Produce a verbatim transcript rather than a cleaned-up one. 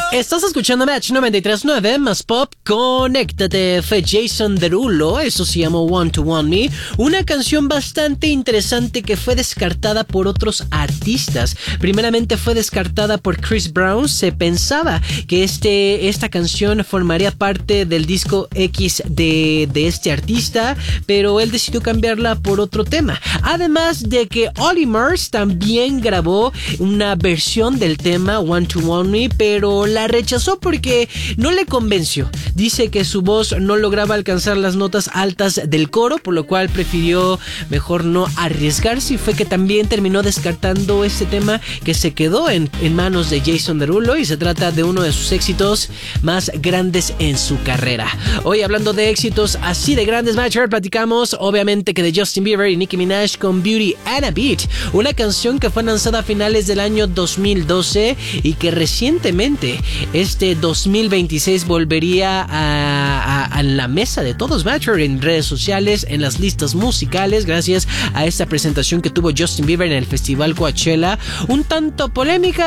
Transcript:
Estás escuchando Match noventa y tres punto nueve más Pop. Conéctate. Fue Jason Derulo. Eso se llamó Want to Want Me. Una canción bastante interesante que fue descartada por otros artistas. Primeramente fue descartada por Chris Brown. Se pensaba que este, esta canción formaría parte del disco X de, de este artista, pero él decidió cambiarla por otro tema. Además de que Olly Murs también grabó una versión del tema Want to Want Me, pero la rechazó porque no le convenció. Dice que su voz no lograba alcanzar las notas altas del coro, por lo cual prefirió mejor no arriesgarse, y fue que también terminó descartando este tema, que se quedó en, en manos de Jason Derulo, y se trata de uno de sus éxitos más grandes en su carrera. Hoy, hablando de éxitos así de grandes, Matcher, platicamos obviamente que de Justin Bieber y Nicki Minaj con Beauty and a Beat, una canción que fue lanzada a finales del año dos mil doce y que recientemente, este dos mil veintiséis, volvería a, a, a la mesa de todos, Matcher, en redes sociales, en las listas musicales, gracias a esta presentación que tuvo Justin Bieber en el Festival Coachella, un tanto polémica,